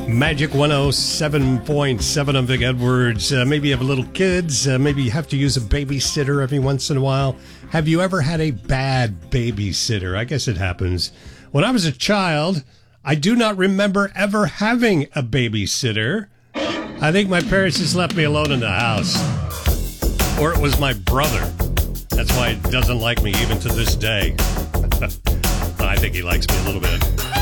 Magic 107.7. I'm Vic Edwards. Maybe you have little kids. Maybe you have to use a babysitter every once in a while. Have you ever had a bad babysitter? I guess it happens. When I was a child, I do not remember ever having a babysitter. I think my parents just left me alone in the house. Or it was my brother. That's why he doesn't like me even to this day. I think he likes me a little bit.